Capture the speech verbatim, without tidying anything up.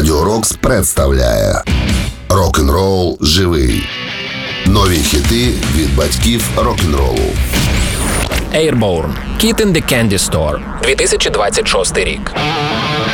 Радіо Рокс представляє Рок-н-рол живий. Нові хіти від батьків рок-н-ролу. Airborne. Kid in the Candy Store. дві тисячі двадцять шостий рік.